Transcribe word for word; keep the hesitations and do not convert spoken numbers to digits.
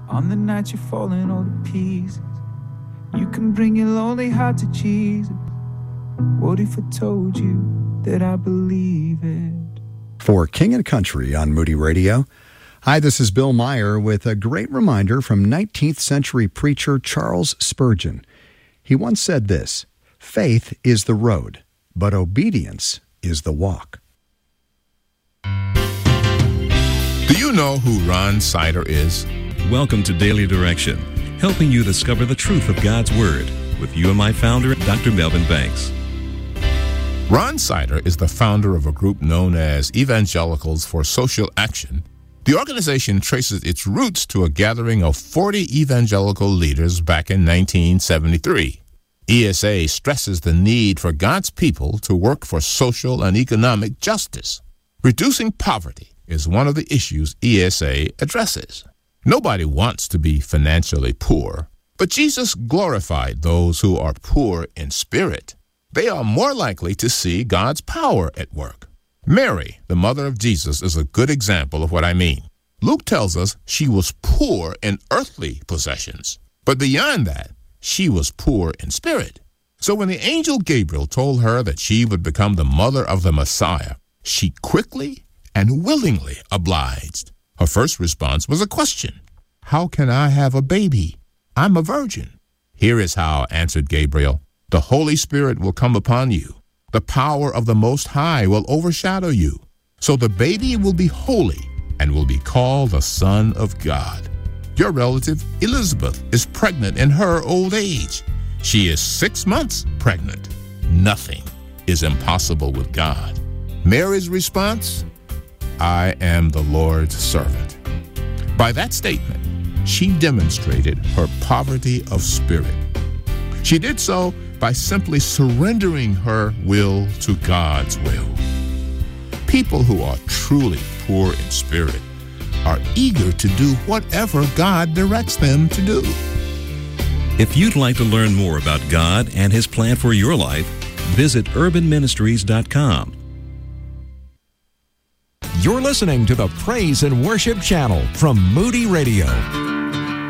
On the night you're falling all to pieces, you can bring your lonely heart to Jesus. What if I told you that I believe it? For King and Country on Moody Radio. Hi, this is Bill Meyer with a great reminder from nineteenth century preacher Charles Spurgeon. He once said this, "Faith is the road, but obedience is the walk." Do you know who Ron Sider is? Welcome to Daily Direction, helping you discover the truth of God's Word with you and my founder, Doctor Melvin Banks. Ron Sider is the founder of a group known as Evangelicals for Social Action. The organization traces its roots to a gathering of forty evangelical leaders back in nineteen seventy-three. E S A stresses the need for God's people to work for social and economic justice. Reducing poverty is one of the issues E S A addresses. Nobody wants to be financially poor, but Jesus glorified those who are poor in spirit. They are more likely to see God's power at work. Mary, the mother of Jesus, is a good example of what I mean. Luke tells us she was poor in earthly possessions, but beyond that, she was poor in spirit. So when the angel Gabriel told her that she would become the mother of the Messiah, she quickly and willingly obliged. Her first response was a question. How can I have a baby? I'm a virgin. Here is how, answered Gabriel. The Holy Spirit will come upon you. The power of the Most High will overshadow you. So the baby will be holy and will be called the Son of God. Your relative Elizabeth is pregnant in her old age. She is six months pregnant. Nothing is impossible with God. Mary's response? I am the Lord's servant. By that statement, she demonstrated her poverty of spirit. She did so by simply surrendering her will to God's will. People who are truly poor in spirit are eager to do whatever God directs them to do. If you'd like to learn more about God and His plan for your life, visit urban ministries dot com. You're listening to the Praise and Worship Channel from Moody Radio.